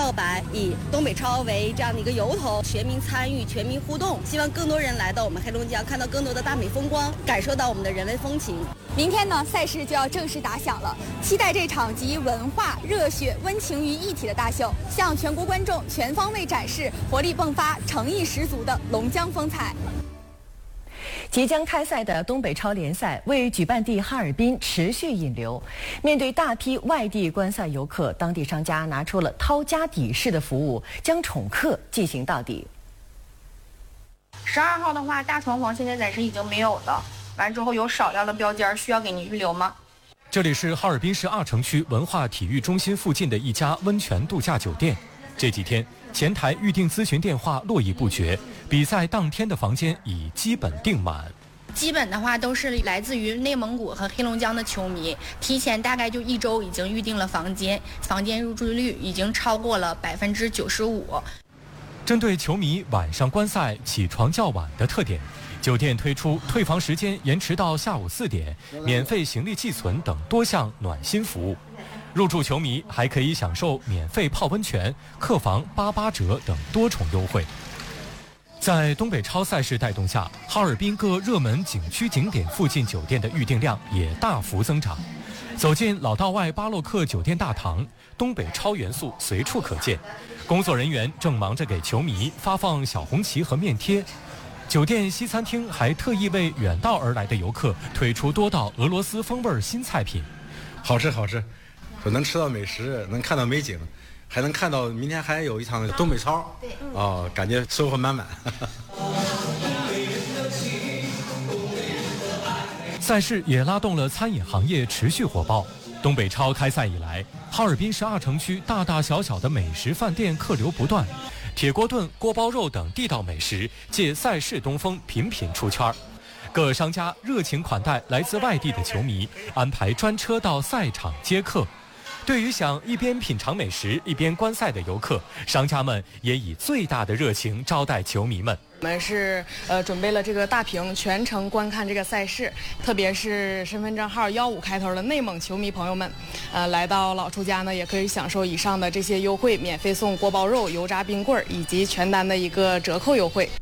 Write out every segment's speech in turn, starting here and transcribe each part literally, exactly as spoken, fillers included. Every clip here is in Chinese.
告白，以东北超为这样的一个由头，全民参与、全民互动，希望更多人来到我们黑龙江，看到更多的大美风光，感受到我们的人文风情。 明天呢，赛事就要正式打响了，期待这场集文化、热血、温情于一体的大秀，向全国观众全方位展示活力迸发、诚意十足的龙江风采。 即将开赛的东北超联赛为举办地哈尔滨持续引流。面对大批外地观赛游客，当地商家拿出了掏家底式的服务，将宠客进行到底。 十二号的话，大床房现在暂时已经没有了。完之后有少量的标间，需要给你预留吗？ 这里是哈尔滨市二城区文化体育中心附近的一家温泉度假酒店。这几天前台预订咨询电话络绎不绝，比赛当天的房间已基本订满。 基本的话都是来自于内蒙古和黑龙江的球迷，提前大概就一周已经预定了房间，房间入住率已经超过了百分之九十五。 针对球迷晚上观赛起床较晚的特点，酒店推出退房时间延迟到下午四点、免费行李寄存等多项暖心服务。入住球迷还可以享受免费泡温泉、客房八八折等多重优惠。在东北超赛事带动下，哈尔滨各热门景区景点附近酒店的预订量也大幅增长。走进老道外巴洛克酒店大堂，东北超元素随处可见，工作人员正忙着给球迷发放小红旗和面贴。酒店西餐厅还特意为远道而来的游客推出多道俄罗斯风味新菜品， 好吃好吃，能吃到美食，能看到美景，还能看到明天还有一场东北超，对，哦，感觉收获满满。 赛事也拉动了餐饮行业持续火爆。东北超开赛以来，哈尔滨市二城区大大小小的美食饭店客流不断，铁锅炖、锅包肉等地道美食借赛事东风频频出圈。各商家热情款待来自外地的球迷，安排专车到赛场接客。对于想一边品尝美食一边观赛的游客，商家们也以最大的热情招待球迷们。 我们是呃准备了这个大屏，全程观看这个赛事，特别是身份证号幺五开头的内蒙球迷朋友们，呃，来到老厨家呢，也可以享受以上的这些优惠，免费送锅包肉、油炸冰棍以及全单的一个折扣优惠。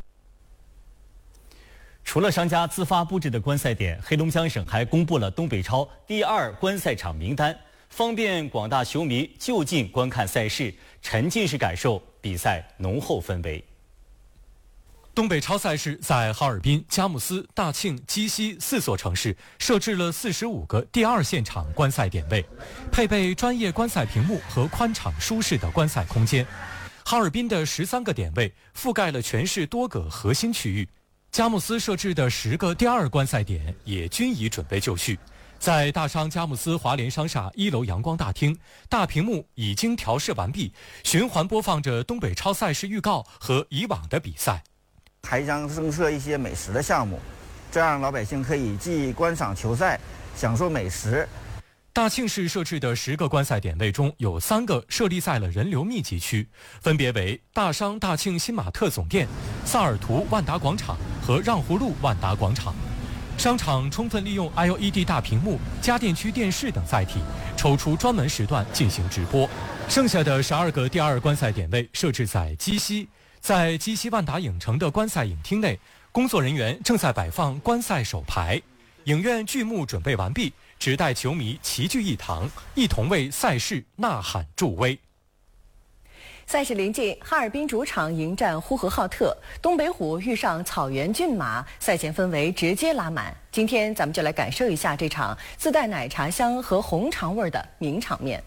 除了商家自发布置的观赛点，黑龙江省还公布了东北超第二观赛场名单，方便广大球迷就近观看赛事，沉浸式感受比赛浓厚氛围。 东北超赛事在哈尔滨、佳木斯、大庆、鸡西四座城市设置了四十五个第二现场观赛点位，配备专业观赛屏幕和宽敞舒适的观赛空间。哈尔滨的十三个点位覆盖了全市多个核心区域，佳木斯设置的十个第二观赛点也均已准备就绪。在大商佳木斯华联商厦一楼阳光大厅，大屏幕已经调试完毕，循环播放着东北超赛事预告和以往的比赛。 还将增设一些美食的项目，这样老百姓可以既观赏球赛，享受美食。 大庆市设置的十个观赛点位中，有三个设立在了人流密集区，分别为大商大庆新玛特总店、萨尔图万达广场和让湖路万达广场。商场充分利用 L E D 大屏幕、家电区电视等载体，抽出专门时段进行直播。剩下的十二个第二观赛点位设置在鸡西，在鸡西万达影城的观赛影厅内，工作人员正在摆放观赛手牌。影院剧目准备完毕，只待球迷齐聚一堂，一同为赛事呐喊助威。 赛事临近，哈尔滨主场迎战呼和浩特，东北虎遇上草原骏马，赛前氛围直接拉满。今天咱们就来感受一下这场自带奶茶香和红肠味的名场面。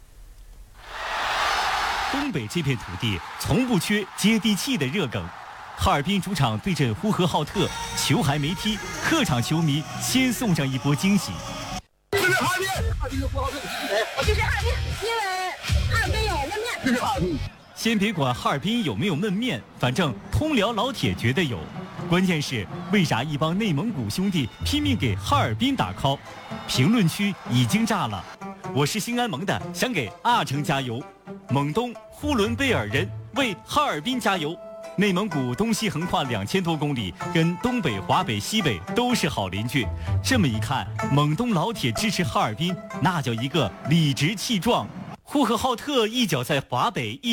东北这片土地从不缺接地气的热梗。哈尔滨主场对阵呼和浩特，球还没踢，客场球迷先送上一波惊喜。 这是哈尔滨，哈尔滨是呼和浩特，我就是哈尔滨，因为哈尔滨有焖面。这是哈尔滨。 先别管哈尔滨有没有焖面，反正通辽老铁觉得有。关键是为啥一帮内蒙古兄弟拼命给哈尔滨打 call？ 评论区已经炸了。我是兴安盟的，想给阿城加油。蒙东呼伦贝尔人为哈尔滨加油。内蒙古东西横跨两千多公里，跟东北、华北、西北都是好邻居。这么一看，蒙东老铁支持哈尔滨，那叫一个理直气壮。呼和浩特一脚在华北。